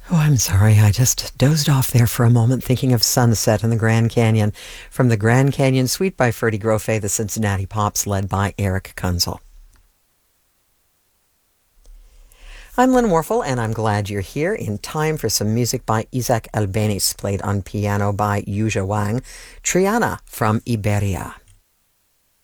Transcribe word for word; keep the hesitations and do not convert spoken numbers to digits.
Oh, I'm sorry. I just dozed off there for a moment thinking of Sunset in the Grand Canyon from the Grand Canyon Suite by Ferdy Grofé, the Cincinnati Pops, led by Eric Kunzel. I'm Lynn Warfel, and I'm glad you're here in time for some music by Isaac Albeniz, played on piano by Yuja Wang, Triana from Iberia.